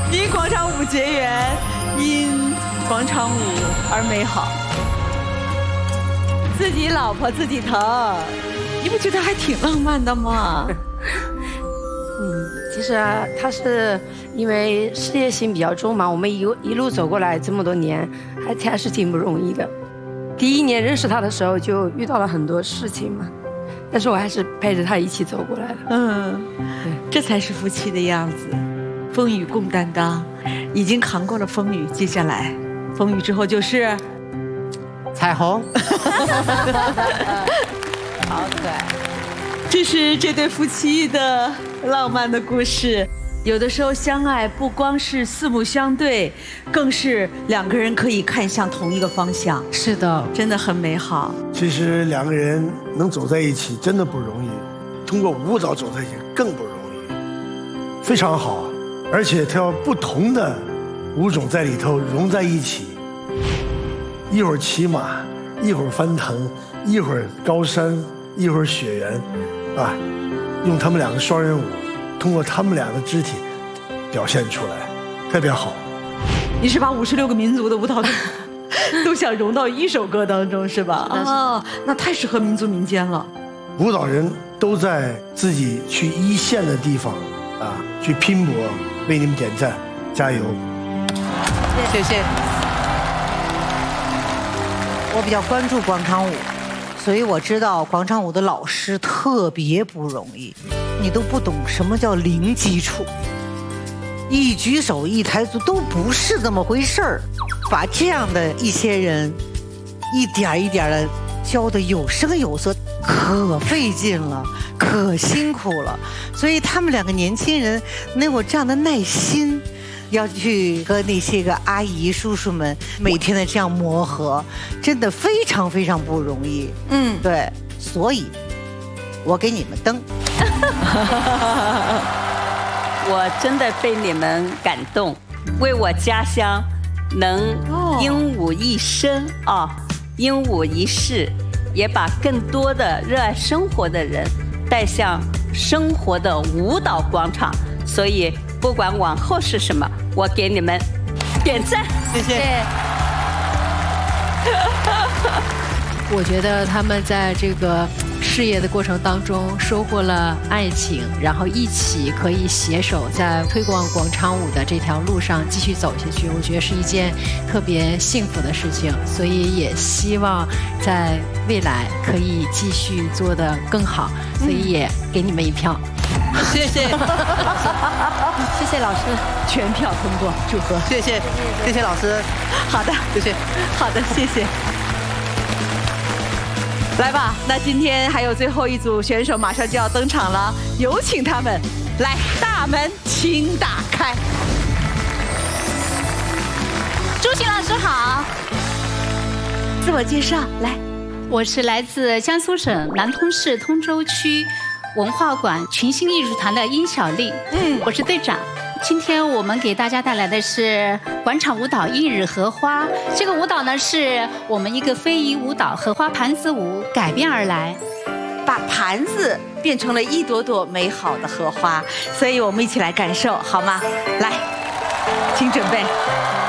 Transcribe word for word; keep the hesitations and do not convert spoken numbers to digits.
因广场舞结缘，因广场舞而美好。自己老婆自己疼，你不觉得还挺浪漫的吗？ 嗯，其实啊，他是因为事业心比较重嘛，我们一一路走过来这么多年，还还是挺不容易的。第一年认识他的时候，就遇到了很多事情嘛，但是我还是陪着他一起走过来的。 嗯，对，这才是夫妻的样子，风雨共担当。已经扛过了风雨，接下来风雨之后就是彩虹。 好可爱。 这是这对夫妻的浪漫的故事。有的时候相爱不光是四目相对，更是两个人可以看向同一个方向。 是的， 真的很美好。 其实两个人能走在一起真的不容易，通过舞蹈走在一起更不容易，非常好。而且它要不同的舞种在里头融在一起，一会儿骑马，一会儿翻腾，一会儿高山，一会儿雪原，啊，用他们两个双人舞，通过他们俩的肢体表现出来，特别好。 你是把五十六个民族的舞蹈都都想融到一首歌当中是吧？哦，那太适合民族民间了。 舞蹈人都在自己去一线的地方啊，去拼搏，为你们点赞，加油！ 谢谢。我比较关注广场舞，所以我知道广场舞的老师特别不容易，你都不懂什么叫零基础，一举手一抬足都不是这么回事儿，把这样的一些人一点一点的教的有声有色，可费劲了，可辛苦了，所以他们两个年轻人能有这样的耐心，要去和那些个阿姨叔叔们每天的这样磨合，真的非常非常不容易。嗯，对，所以我给你们登。 我真的被你们感动，为我家乡能鹦鹉一生啊，鹦鹉一世，也把更多的热爱生活的人带向生活的舞蹈广场。所以不管往后是什么，我给你们点赞， 谢谢。 我觉得他们在这个事业的过程当中收获了爱情，然后一起可以携手在推广广场舞的这条路上继续走下去，我觉得是一件特别幸福的事情，所以也希望在未来可以继续做得更好，所以也给你们一票。 谢谢， 谢谢老师， 全票通过，祝贺！ 谢谢，谢谢老师。 好的， 谢谢， 好的，谢谢。来吧，那今天还有最后一组选手马上就要登场了，有请他们来，大门请打开。 朱晴老师好， 自我介绍来。 我是来自江苏省南通市通州区文化馆群星艺术团的殷小丽，嗯，我是队长。今天我们给大家带来的是广场舞蹈《一日荷花》。这个舞蹈呢，是我们一个非遗舞蹈荷花盘子舞改编而来， 把盘子变成了一朵朵美好的荷花，所以我们一起来感受好吗？来，请准备。